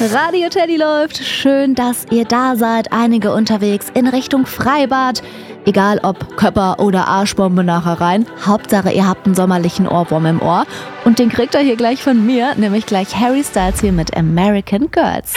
Radio Teddy läuft. Schön, dass ihr da seid. Einige unterwegs in Richtung Freibad. Egal ob Köpper oder Arschbombe nachher rein. Hauptsache, ihr habt einen sommerlichen Ohrwurm im Ohr. Und den kriegt ihr hier gleich von mir, nämlich gleich Harry Styles hier mit American Girls.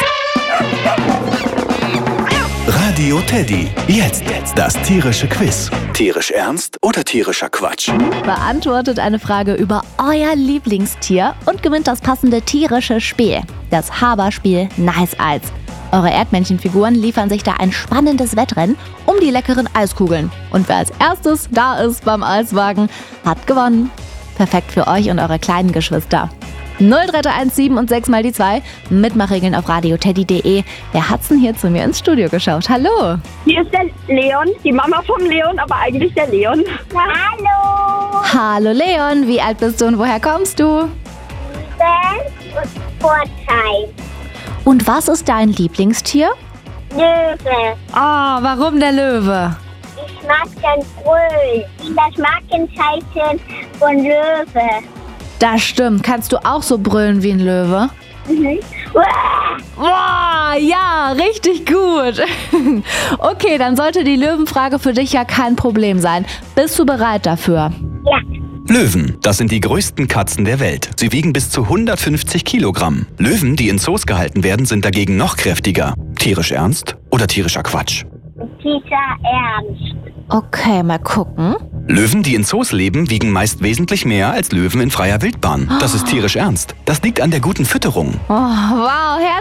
Radio Teddy. Jetzt das tierische Quiz. Tierisch ernst oder tierischer Quatsch? Beantwortet eine Frage über euer Lieblingstier und gewinnt das passende tierische Spiel. Das Haberspiel Nice Eis. Eure Erdmännchenfiguren liefern sich da ein spannendes Wettrennen um die leckeren Eiskugeln. Und wer als erstes da ist beim Eiswagen, hat gewonnen. Perfekt für euch und eure kleinen Geschwister. 03317 und 6 mal die 2. Mitmachregeln auf radioteddy.de. Wer hat's denn hier zu mir ins Studio geschaut? Hallo. Hier ist der Leon, die Mama vom Leon, aber eigentlich der Leon. Hallo! Hallo Leon, wie alt bist du und woher kommst du? Und Vorteil. Und was ist dein Lieblingstier? Löwe. Oh, warum der Löwe? Ich mag den Brüllen. Das Markenzeichen von Löwe. Das stimmt. Kannst du auch so brüllen wie ein Löwe? Mhm. Boah, ja, richtig gut. Okay, dann sollte die Löwenfrage für dich ja kein Problem sein. Bist du bereit dafür? Ja. Löwen, das sind die größten Katzen der Welt. Sie wiegen bis zu 150 Kilogramm. Löwen, die in Zoos gehalten werden, sind dagegen noch kräftiger. Tierisch ernst oder tierischer Quatsch? Dieser Ernst. Okay, mal gucken. Löwen, die in Zoos leben, wiegen meist wesentlich mehr als Löwen in freier Wildbahn. Das ist tierisch ernst. Das liegt an der guten Fütterung. Oh, wow,